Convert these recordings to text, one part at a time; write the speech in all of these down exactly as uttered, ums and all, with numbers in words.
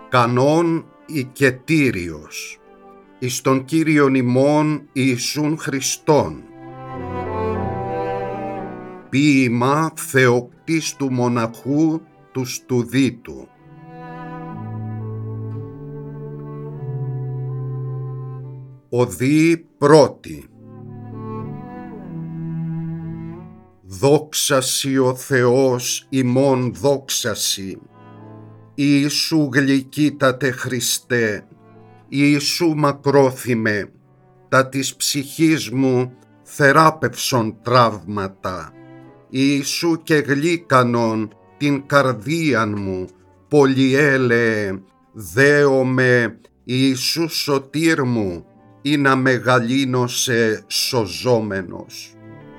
κανόν οικετήριος, εις τον Κύριον ημών Ιησούν Χριστόν. Ποίημα Θεοκτίστου μοναχού του Στουδίτου. Οδή πρώτη. Δόξασι ο Θεός ημών δόξασι, Ιησού γλυκύτατε Χριστέ, Ιησού μακρόθυμε, τα της ψυχής μου θεράπευσον τραύματα, Ιησού και γλύκανον την καρδίαν μου, πολυέλεε, δέομαι, Ιησού σωτήρ μου, ή να μεγαλύνωσε σωζόμενος.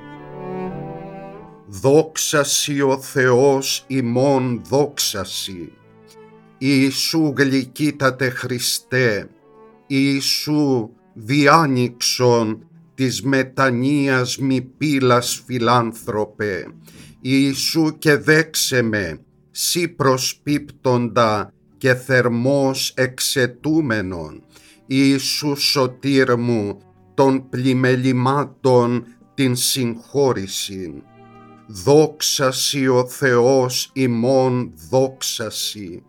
Δόξασι ο Θεός ημών δόξασι, Ιησού γλυκύτατε Χριστέ, Ιησού διάνοιξον της μετανοίας μη πύλας φιλάνθρωπε, Ιησού και δέξε με, σύ προσπίπτοντα και θερμός εξαιτούμενον, Ιησού σωτήρ μου, των πλημελημάτων την συγχώρησιν. Δόξασι ο Θεός ημών δόξασι.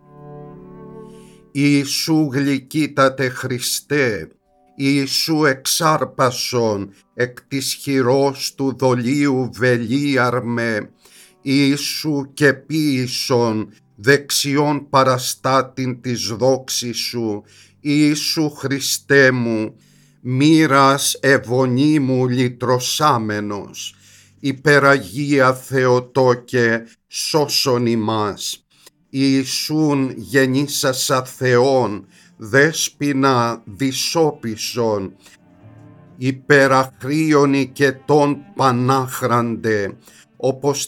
Ιησού γλυκύτατε Χριστέ, Ιησού εξάρπασον εκ της χειρός του δολίου βελίαρμε, Ιησού και ποίησον δεξιόν παραστάτην της δόξης σου, Ιησού Χριστέ μου, μοίρας ευωνή μου λυτρωσάμενος, υπεραγία Θεοτόκε σώσον ημάς. Ιησούν γεννήσασα Θεόν, δέσποινα δυσόπισον, υπεραχρίων οικετών πανάχραντε, όπως